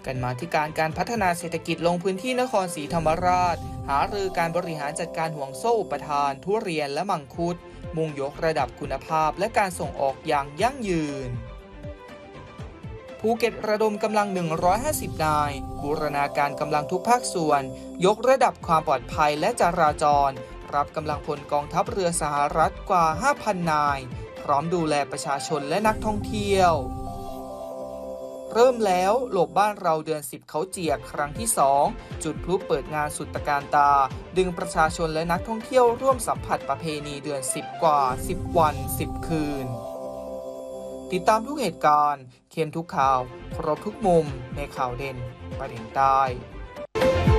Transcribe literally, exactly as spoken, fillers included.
กันมาธิการการพัฒนาเศรษฐกิจลงพื้นที่นครศรีธรรมราชหารือการบริหารจัดการห่วงโซ่อุปทานทุเรียนและมังคุดมุ่งยกระดับคุณภาพและการส่งออกอย่างยั่งยืนภูเก็ตระดมกำลังหนึ่งร้อยห้าสิบนายบูรณาการกำลังทุกภาคส่วนยกระดับความปลอดภัยและจราจรรับกำลังพลกองทัพเรือสหรัฐกว่า ห้าพัน นายพร้อมดูแลประชาชนและนักท่องเที่ยวเริ่มแล้วหลบบ้านเราเดือนสิบเขาเจียกครั้งที่สองจุดพลุเปิดงานสุดตการตาดึงประชาชนและนักท่องเที่ยวร่วมสัมผัสประเพณีเดือนสิบกว่าสิบวันสิบคืนติดตามทุกเหตุการณ์เข้มทุกข่าวครบทุกมุมในข่าวเด่นประเด็นใต้